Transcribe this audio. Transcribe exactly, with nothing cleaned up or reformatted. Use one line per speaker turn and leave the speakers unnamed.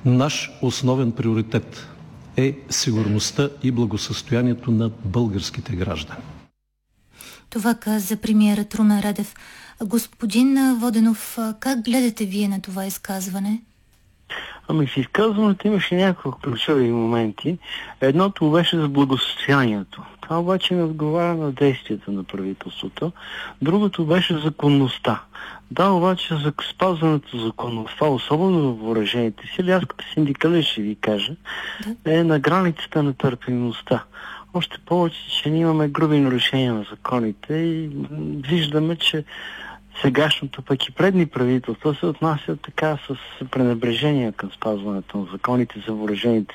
Наш основен приоритет е сигурността и благосъстоянието на българските граждани.
Това каза премиерът Румен Радев. Господин Воденов, как гледате вие на това изказване?
Ами в изказването имаше няколко ключови моменти. Едното беше за благосостоянието. Това обаче не отговаря на действията на правителството. Другото беше законността. Да, обаче за спазването на законността, особено във въоръжените сили, аз като синдикалист ще ви кажа, е на границата на търпимостта. Още повече, че ние имаме груби нарушения на законите и виждаме, че сегашното, пък и предни правителства се отнасят така с пренебрежение към спазването на законите за въоръжените